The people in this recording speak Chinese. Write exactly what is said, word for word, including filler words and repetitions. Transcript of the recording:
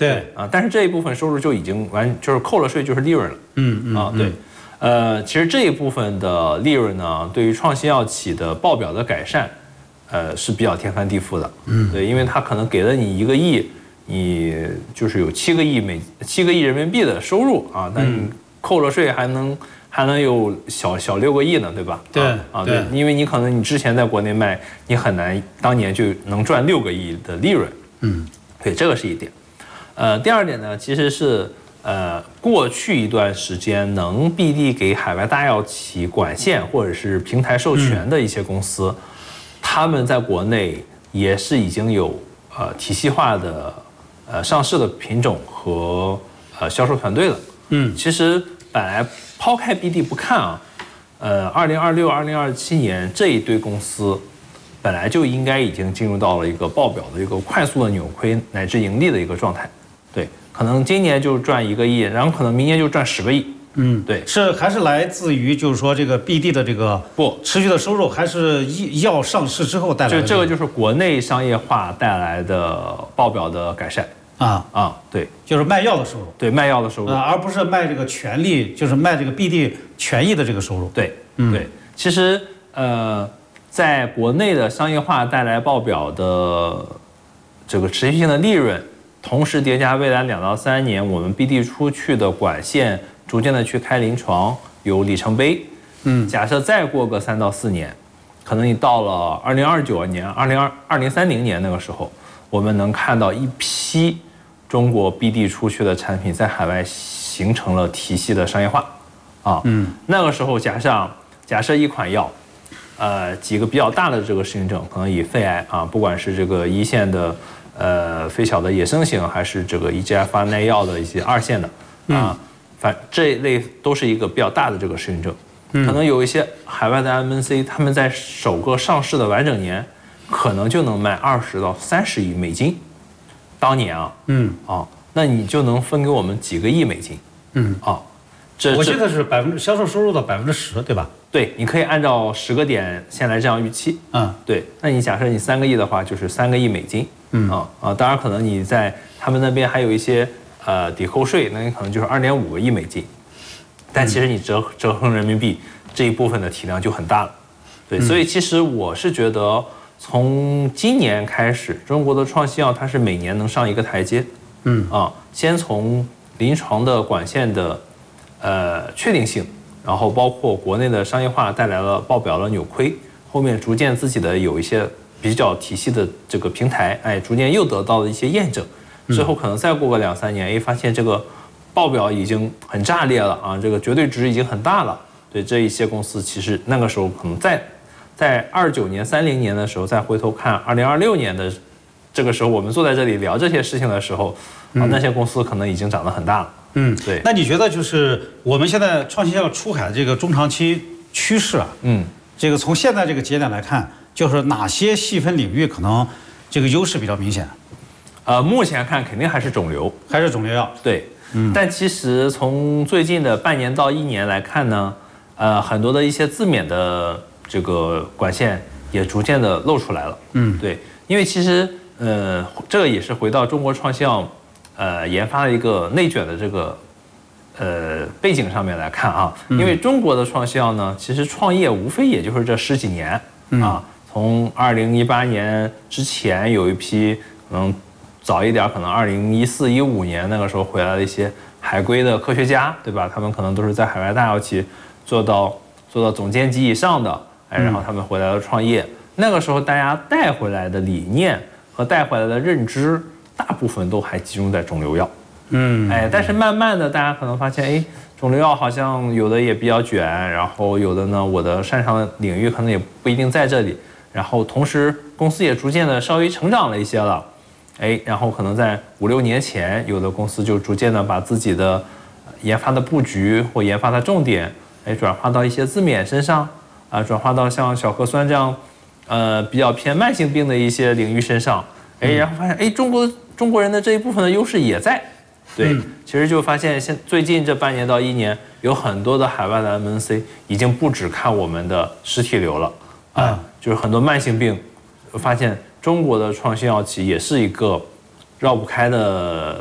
对啊，但是这一部分收入就已经完，就是扣了税就是利润了。 嗯嗯啊，对。呃，其实这一部分的利润呢，对于创新药企的报表的改善，呃，是比较天翻地覆的。嗯，对，因为它可能给了你一个亿，你就是有七个亿美七个亿人民币的收入啊，但你扣了税还能还能有小小六个亿呢，对吧？ 对啊，对，因为你可能你之前在国内卖，你很难当年就能赚六个亿的利润。嗯，对，这个是一点。呃，第二点呢，其实是。呃，过去一段时间能 B D 给海外大药企管线或者是平台授权的一些公司，嗯、他们在国内也是已经有呃体系化的呃上市的品种和呃销售团队了。嗯，其实本来抛开 B D 不看啊，呃，二零二六、二零二七年这一堆公司本来就应该已经进入到了一个报表的一个快速的扭亏乃至盈利的一个状态。对。可能今年就赚一个亿，然后可能明年就赚十个亿。嗯，对， 是还是来自于就是说这个 B D 的这个不持续的收入，还是药上市之后带来的？ 就这个就是国内商业化带来的报表的改善啊啊，对， 就是卖药的收入， 对，卖药的收入啊，而不是卖这个权利，就是卖这个 B D 权益的这个收入。 对，嗯，对，其实呃，在国内的商业化带来报表的这个持续性的利润。同时叠加未来两到三年，我们 B D 出去的管线逐渐的去开临床，有里程碑。嗯，假设再过个三到四年，可能你到了二零二九年、二零二二零三零年那个时候，我们能看到一批中国 B D 出去的产品在海外形成了体系的商业化。啊，嗯，那个时候假设假设一款药，呃，几个比较大的这个适应症，可能以肺癌啊，不管是这个一线的。呃，非小的野生型还是这个 E G F R 耐药的一些二线的啊，反这一类都是一个比较大的这个适应症，可能有一些海外的 M N C， 他们在首个上市的完整年，可能就能卖二十到三十亿美金，当年啊，嗯啊，那你就能分给我们几个亿美金，嗯啊， 这我记得是百分之销售收入的百分之十，对吧？ 对，你可以按照十个点先来这样预期，嗯，对，那你假设你三个亿的话，就是三个亿美金。嗯啊啊，当然可能你在他们那边还有一些呃抵扣税，那你可能就是二点五个亿美金，但其实你折折合人民币这一部分的体量就很大了，对，所以其实我是觉得从今年开始，中国的创新药它是每年能上一个台阶，嗯啊，先从临床的管线的呃确定性，然后包括国内的商业化带来了报表的扭亏，后面逐渐自己的有一些。比较体系的这个平台，哎，逐渐又得到了一些验证，之后可能再过个两三年，哎，发现这个报表已经很炸裂了啊，这个绝对值已经很大了。对这一些公司，其实那个时候可能在在二九年、三零年的时候，再回头看二零二六年的这个时候，我们坐在这里聊这些事情的时候，啊，那些公司可能已经长得很大了。嗯，对。 那你觉得就是我们现在创新药出海这个中长期趋势啊？嗯，这个从现在这个节点来看。就是哪些细分领域可能这个优势比较明显？ 呃，目前看肯定还是肿瘤， 还是肿瘤药。 对，嗯。但其实从最近的半年到一年来看呢，呃，很多的一些自免的这个管线也逐渐的露出来了。嗯，对，因为其实呃，这个也是回到中国创新药呃研发的一个内卷的这个呃背景上面来看啊，因为中国的创新药呢，其实创业无非也就是这十几年啊。从二零一八年之前有一批可能早一点，可能二零一四一五年那个时候回来的一些海归的科学家，对吧？他们可能都是在海外大药企做到做到总监级以上的，哎，然后他们回来了创业。那个时候大家带回来的理念和带回来的认知，大部分都还集中在肿瘤药。嗯，哎，但是慢慢的大家可能发现，哎，肿瘤药好像有的也比较卷，然后有的呢，我的擅长领域可能也不一定在这里。然后同时公司也逐渐的稍微成长了一些了，哎，然后可能在五六年前，有的公司就逐渐的把自己的研发的布局或研发的重点，哎，转化到一些自免身上，啊，转化到像小核酸这样，呃，比较偏慢性病的一些领域身上，哎，然后发现，哎，中国中国人的这一部分的优势也在，对，其实就发现现最近这半年到一年，有很多的海外的 M N C 已经不只看我们的实体瘤了。啊，就是很多慢性病，发现中国的创新药企也是一个绕不开的